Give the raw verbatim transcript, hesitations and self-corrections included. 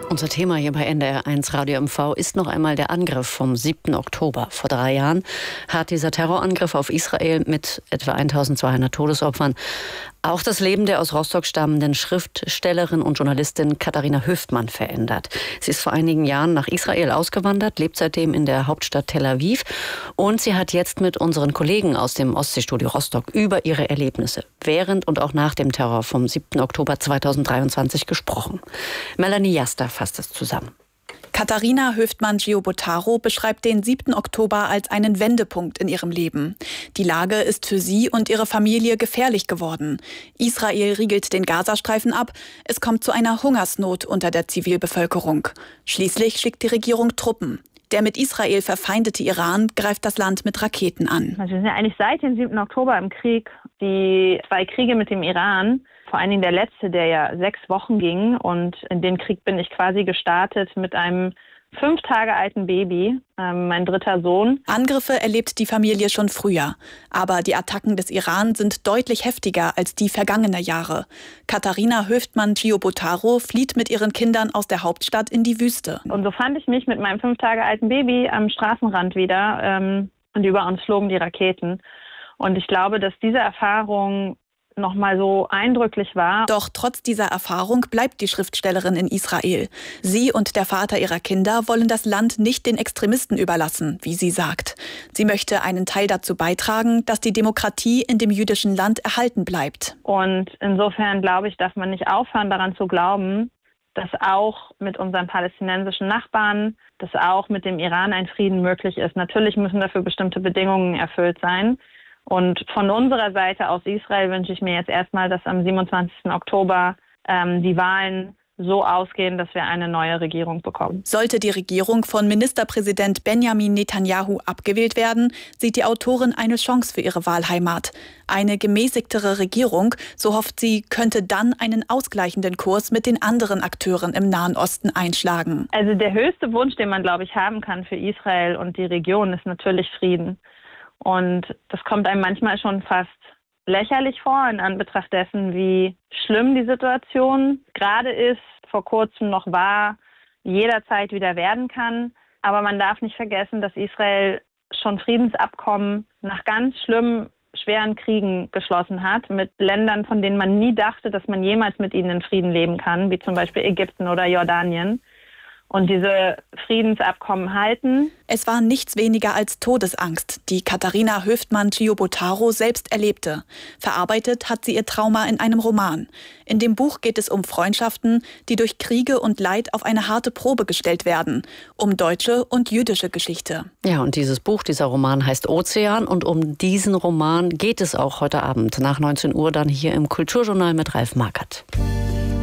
Unser Thema hier bei N D R eins Radio M V ist noch einmal der Angriff vom siebten Oktober. Vor drei Jahren hat dieser Terrorangriff auf Israel mit etwa eintausendzweihundert Todesopfern auch das Leben der aus Rostock stammenden Schriftstellerin und Journalistin Katharina Höftmann verändert. Sie ist vor einigen Jahren nach Israel ausgewandert, lebt seitdem in der Hauptstadt Tel Aviv und sie hat jetzt mit unseren Kollegen aus dem Ostseestudio Rostock über ihre Erlebnisse während und auch nach dem Terror vom siebten Oktober zweitausenddreiundzwanzig gesprochen. Melanie Jaster fasst es zusammen. Katharina Höftmann-Giobotaro beschreibt den siebten Oktober als einen Wendepunkt in ihrem Leben. Die Lage ist für sie und ihre Familie gefährlich geworden. Israel riegelt den Gazastreifen ab. Es kommt zu einer Hungersnot unter der Zivilbevölkerung. Schließlich schickt die Regierung Truppen. Der mit Israel verfeindete Iran greift das Land mit Raketen an. Also wir sind ja eigentlich seit dem siebten Oktober im Krieg. Die zwei Kriege mit dem Iran, vor allen Dingen der letzte, der ja sechs Wochen ging. Und in den Krieg bin ich quasi gestartet mit einem fünf Tage alten Baby, äh, mein dritter Sohn. Angriffe erlebt die Familie schon früher. Aber die Attacken des Iran sind deutlich heftiger als die vergangener Jahre. Katharina Höftmann-Giobotaro flieht mit ihren Kindern aus der Hauptstadt in die Wüste. Und so fand ich mich mit meinem fünf Tage alten Baby am Straßenrand wieder. Ähm, und über uns flogen die Raketen. Und ich glaube, dass diese Erfahrung noch mal so eindrücklich war. Doch trotz dieser Erfahrung bleibt die Schriftstellerin in Israel. Sie und der Vater ihrer Kinder wollen das Land nicht den Extremisten überlassen, wie sie sagt. Sie möchte einen Teil dazu beitragen, dass die Demokratie in dem jüdischen Land erhalten bleibt. Und insofern, glaube ich, darf man nicht aufhören, daran zu glauben, dass auch mit unseren palästinensischen Nachbarn, dass auch mit dem Iran ein Frieden möglich ist. Natürlich müssen dafür bestimmte Bedingungen erfüllt sein. Und von unserer Seite aus Israel wünsche ich mir jetzt erstmal, dass am siebenundzwanzigsten Oktober ähm, die Wahlen so ausgehen, dass wir eine neue Regierung bekommen. Sollte die Regierung von Ministerpräsident Benjamin Netanyahu abgewählt werden, sieht die Autorin eine Chance für ihre Wahlheimat. Eine gemäßigtere Regierung, so hofft sie, könnte dann einen ausgleichenden Kurs mit den anderen Akteuren im Nahen Osten einschlagen. Also der höchste Wunsch, den man, glaube ich, haben kann für Israel und die Region, ist natürlich Frieden. Und das kommt einem manchmal schon fast lächerlich vor, in Anbetracht dessen, wie schlimm die Situation gerade ist, vor kurzem noch war, jederzeit wieder werden kann. Aber man darf nicht vergessen, dass Israel schon Friedensabkommen nach ganz schlimmen, schweren Kriegen geschlossen hat mit Ländern, von denen man nie dachte, dass man jemals mit ihnen in Frieden leben kann, wie zum Beispiel Ägypten oder Jordanien. Und diese Friedensabkommen halten. Es war nichts weniger als Todesangst, die Katharina Höftmann-Giobotaro selbst erlebte. Verarbeitet hat sie ihr Trauma in einem Roman. In dem Buch geht es um Freundschaften, die durch Kriege und Leid auf eine harte Probe gestellt werden. Um deutsche und jüdische Geschichte. Ja, und dieses Buch, dieser Roman heißt Ozean. Und um diesen Roman geht es auch heute Abend nach neunzehn Uhr dann hier im Kulturjournal mit Ralf Markert.